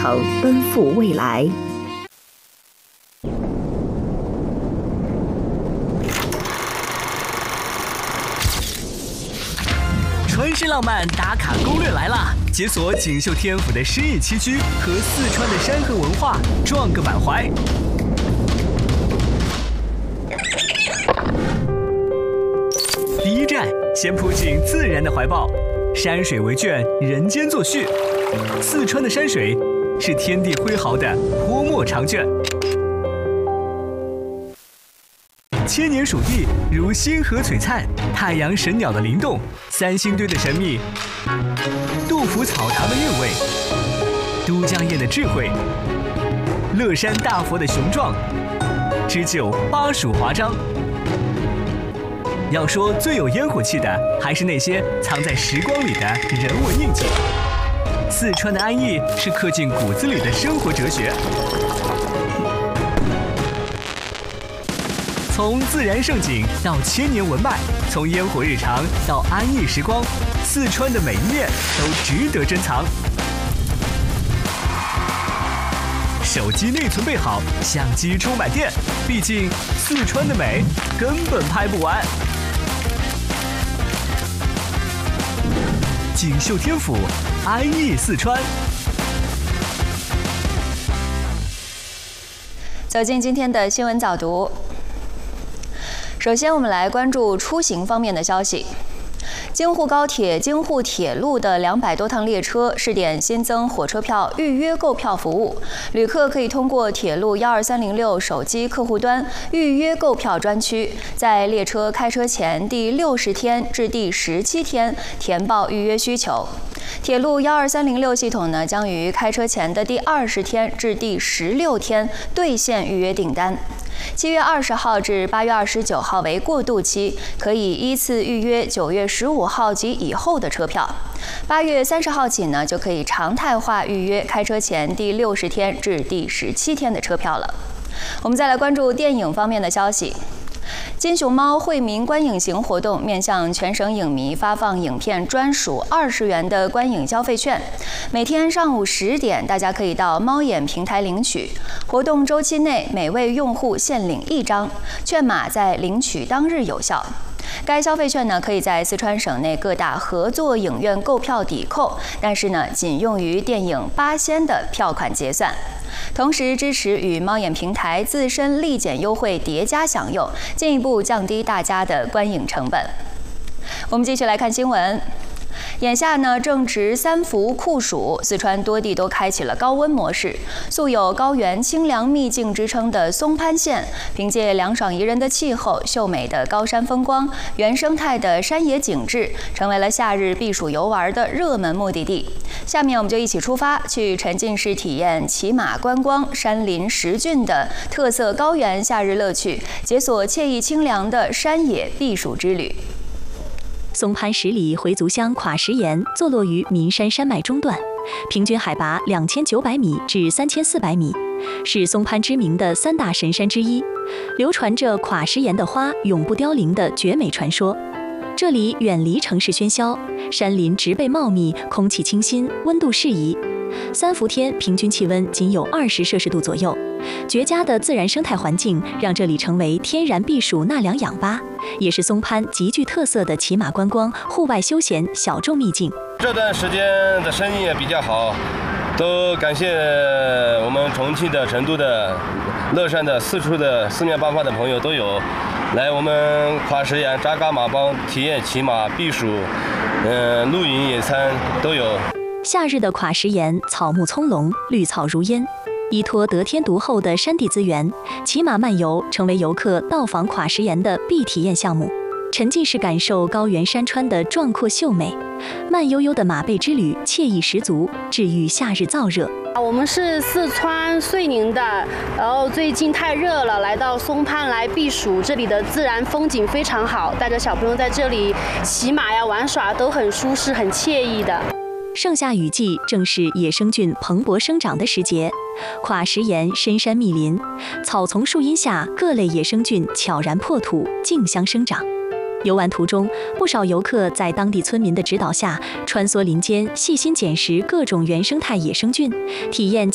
程，奔赴未来。 川式浪漫打卡攻略来啦！解锁锦绣天府的诗意栖居和四川的山河文化，撞个满怀。第一站，先扑进自然的怀抱，山水为卷，人间作序。四川的山水是天地挥毫的泼墨长卷，千年蜀地如星河璀璨，太阳神鸟的灵动，三星堆的神秘，杜甫草堂的韵味，都江堰的智慧，乐山大佛的雄壮，织就巴蜀华章。要说最有烟火气的，还是那些藏在时光里的人文印记。四川的安逸是刻进骨子里的生活哲学。从自然胜景到千年文脉，从烟火日常到安逸时光，四川的每一面都值得珍藏。手机内存备好，相机充满电，毕竟四川的美根本拍不完。锦绣天府，安逸四川。 走进今天的新闻早读。首先，我们来关注出行方面的消息。京沪高铁、京沪铁路的200多趟列车试点新增火车票预约购票服务，旅客可以通过铁路12306手机客户端预约购票专区，在列车开车前第60天至第17天填报预约需求。铁路12306系统呢，将于开车前的第20天至第16天兑现预约订单。7月20号至8月29号为过渡期，可以依次预约9月15号及以后的车票。8月30号起呢，就可以常态化预约开车前第60天至第17天的车票了。我们再来关注电影方面的消息。金熊猫惠民观影行活动面向全省影迷发放影片专属20元的观影消费券，每天上午10点，大家可以到猫眼平台领取。活动周期内，每位用户限领1张，券码在领取当日有效。该消费券呢，可以在四川省内各大合作影院购票抵扣，但是呢，仅用于电影《八仙》的票款结算。同时支持与猫眼平台自身立减优惠叠加享用，进一步降低大家的观影成本。我们继续来看新闻。眼下呢，正值3伏酷暑，四川多地都开启了高温模式。素有高原清凉秘境之称的松潘县，凭借凉爽宜人的气候、秀美的高山风光、原生态的山野景致，成为了夏日避暑游玩的热门目的地。下面我们就一起出发，去沉浸式体验骑马观光、山林识峻的特色高原夏日乐趣，解锁惬意清凉的山野避暑之旅。 松潘10里回族乡垮石岩坐落于岷山山脉中段，平均海拔2900米至3400米，是松潘知名的3大神山之一，流传着垮石岩的花永不凋零的绝美传说。这里远离城市喧嚣，山林植被茂密，空气清新，温度适宜。3伏天平均气温仅有20摄氏度左右，绝佳的自然生态环境让这里成为天然避暑纳凉氧吧，也是松潘极具特色的骑马观光、户外休闲小众秘境。 这段时间的生意也比较好，都感谢我们重庆的、成都的、乐山的、四处的四面八方的朋友都有来我们垮石岩扎嘎马帮体验骑马、避暑、露营、野餐都有。 夏日的垮石岩草木葱茏，绿草如烟，依托得天独厚的山地资源，骑马漫游成为游客到访垮石岩的必体验项目。沉浸式感受高原山川的壮阔秀美，慢悠悠的马背之旅惬意十足，治愈夏日燥热。 我们是四川遂宁的，然后最近太热了，来到松潘来避暑，这里的自然风景非常好，带着小朋友在这里骑马呀、玩耍都很舒适、很惬意的。 盛夏雨季正是野生菌蓬勃生长的时节，垮石岩深山密林，草丛树荫下，各类野生菌悄然破土，竞相生长。游玩途中，不少游客在当地村民的指导下，穿梭林间，细心捡拾各种原生态野生菌，体验